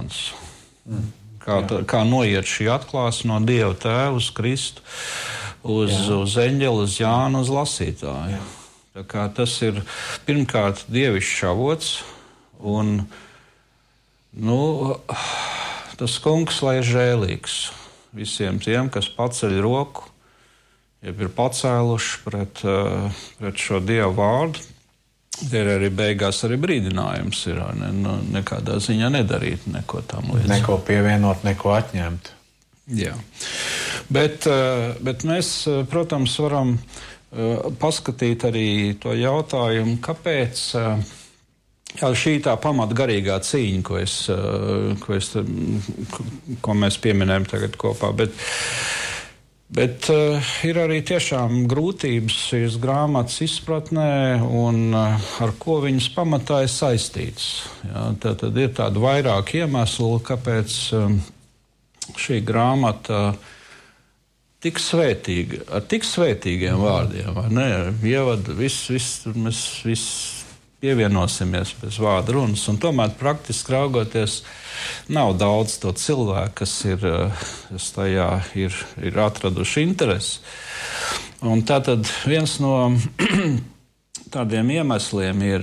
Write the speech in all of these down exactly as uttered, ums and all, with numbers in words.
zīmogs. Mm. Kā, tā, kā noiet šī atklāsme no Dieva Tēva uz Kristu, uz, uz eņģeli, uz Jānu, uz lasītāju. Jā. Tā kā tas ir pirmkārt dievišķs avots, un nu, tas kungs lai ir žēlīgs visiem tiem, kas paceļ roku, jeb ir pacēluši pret, pret šo Dieva vārdu. Ir arī beigās arī brīdinājums, ir ne, nu, nekādā ziņā nedarīt neko tam līdzi. Neko pievienot, neko atņemt. Jā. Bet, bet mēs, protams, varam paskatīt arī to jautājumu, kāpēc jā, šī tā pamata garīgā cīņa, ko, es, ko, es, ko mēs pieminējam tagad kopā. Bet, Bet uh, ir arī tiešām grūtības šīs grāmatas izpratnē, un uh, ar ko viņas pamatā ir saistīts. Jā, tad, tad ir tādi vairāk iemesli, kāpēc um, šī grāmata tik svētīga, ar tik svētīgiem vārdiem, vai ne? Ievada, viss, viss, mēs viss pievienosimies pēc vārda runas, un tomēr praktiski raugoties nav daudz to cilvēku, kas ir, kas tajā ir, ir atraduši interesi. Un tātad viens no tādiem iemesliem ir,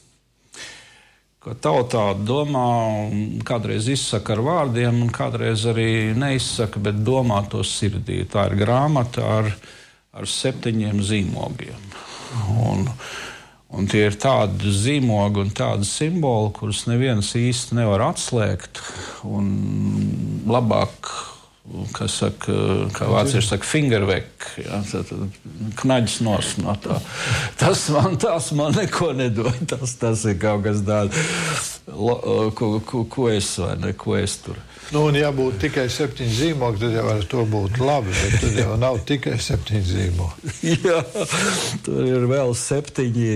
ka tautā domā un kādreiz izsaka ar vārdiem, un kādreiz arī neizsaka, bet domā to sirdī. Tā ir grāmata ar, ar septiņiem zīmogiem. Un, Un tie ir tādi zīmogi un tādi simboli, kurus neviens īsti nevar atslēgt. Un labāk, kā saka, kā vācieši saka, fingervek, ja, knaģis nos no tā. Tas man, tas man neko nedod. Tas, tas ir kaut kas tāds, ko, ko, ko es vai ne, ko es tur. Nu, un ja būtu tikai septiņi zīmogi, tad jau ar to būtu labi, bet tad jau nav tikai septiņi zīmogi. Jā, tur ir vēl septiņi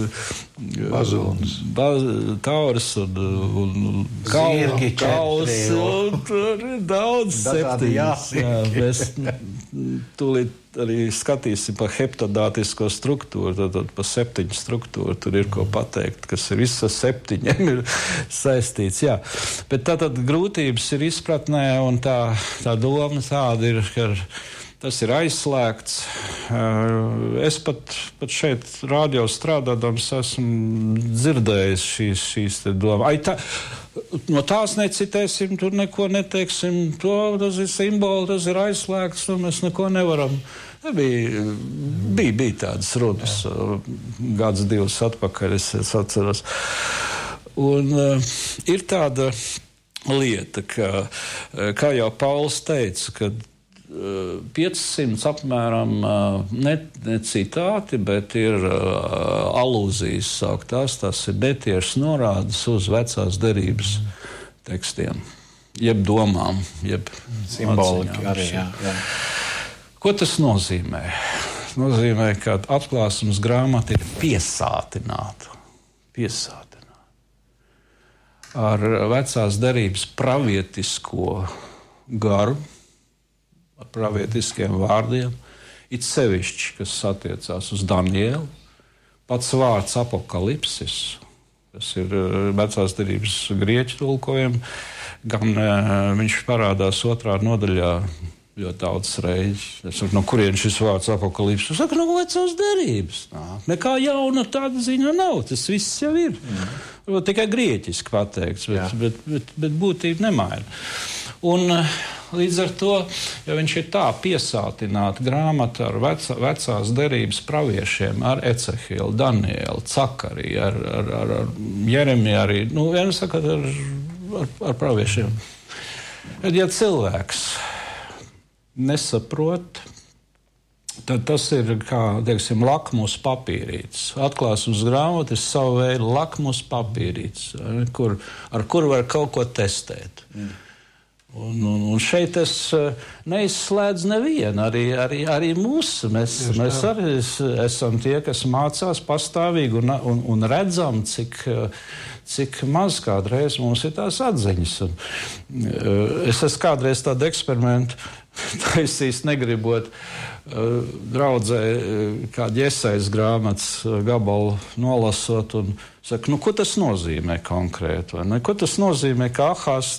Bazuns. Baz, tauras un, un Zirgi kaus, četri, un tur ir daudz septiņas. Jā, mēs tūlīt arī skatīsim pa heptadātisko struktūru, tad, tad pa septiņu struktūru, tur ir ko pateikt, kas ir viss ar septiņiem ir saistīts, jā. Bet tātad grūtības ir izpratnē, un tā, tā doma tāda ir, ka tas ir aizslēgts. Es pat, pat šeit rādio strādādams esmu dzirdējis šīs, šīs te domas. Ai, tā, no tās necitēsim, tur neko neteiksim, to, tas ir simboli, tas ir aizslēgts, un mēs neko nevaram. Bija, bija, bija tādas runas gads divus atpakaļ, es, es atceros. Un uh, ir tāda lieta, ka, kā jau Pauls teica, ka piecsimt apmēram ne, ne citāti, bet ir uh, alūzijas sauktās, tas ir netiešas norādes uz vecās derības tekstiem, jeb domām, jeb simbolika arī, jā, jā. Ko tas nozīmē? Tas nozīmē, ka atklāsmes grāmata ir piesātināta, piesātināta ar vecās derības pravietisko garu, ar pravietiskiem vārdiem, it sevišķi, kas attiecās uz Danielu. Pats vārds apokalipsis, kas ir vecās derības grieķu tulkojumi, gan viņš parādās otrā nodaļā ļoti daudz reizes. Es saku, no kurienes šis vārds apokalipsis? Es saku, no vecās derības. Nā, nekā jauna tāda ziņa nav, tas viss jau ir. Mm. Tikai grieķiski pateikts, bet, bet, bet, bet būtība nemaina. Un līdz ar to, ja viņš ir tā piesātināta grāmata ar vecā, vecās derības praviešiem, ar Ecehielu, Danielu, Cakariju, ar, ar, ar, ar Jeremiju arī, nu, viens saka, ar, ar, ar praviešiem. Bet, ja cilvēks nesaprot, tad tas ir kā, teiksim, lakmus papīrītis. Atklāsmes grāmata ir savu veidu lakmus papīrītis, kur, ar kuru var kaut ko testēt. Mm. Un, un, un šeit es neizslēdzu nevienu, arī, arī, arī mūsu. Mēs, mēs arī esam tie, kas mācās pastāvīgi un, un, un redzam, cik, cik maz kādreiz mums ir tās atziņas. Un, es esmu kādreiz tādu eksperimentu taisījis, negribot draudzē kādu Jesajas grāmatas gabalu nolasot un saka, nu, ko tas nozīmē konkrēti? Vai ne? Ko tas nozīmē, ka Ahās